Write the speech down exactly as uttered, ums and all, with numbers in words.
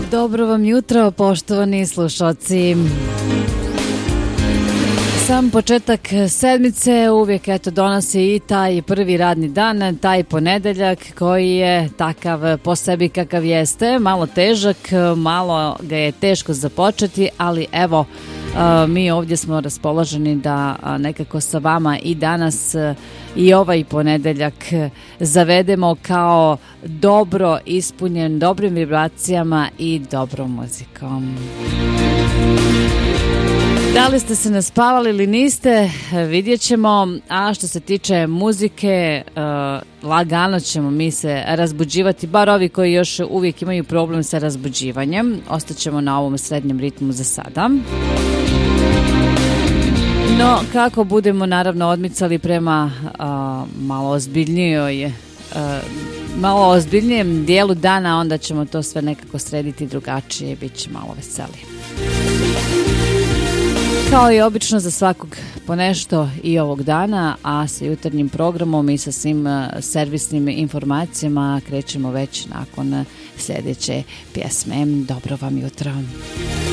Dobro vam jutro, poštovani slušalci. Sam početak sedmice uvijek eto donosi i taj prvi radni dan, taj ponedeljak koji je takav po sebi kakav jeste, malo težak, malo ga je teško započeti, ali evo mi ovdje smo raspoloženi da nekako sa vama i danas i ovaj ponedeljak zavedemo kao dobro ispunjen, dobrim vibracijama i dobrom muzikom. Da li ste se naspavali ili niste, vidjet ćemo. A što se tiče muzike, lagano ćemo mi se razbuđivati, bar ovi koji još uvijek imaju problem sa razbuđivanjem. Ostaćemo na ovom srednjem ritmu za sada. No, kako budemo naravno odmicali prema uh, malo ozbiljnijoj, uh, malo ozbiljnijem dijelu dana, onda ćemo to sve nekako srediti drugačije i bit će malo veselije. Kao i obično za svakog po nešto i ovog dana, a sa jutarnjim programom i sa svim uh, servisnim informacijama krećemo već nakon sljedeće pjesme. Dobro vam jutro.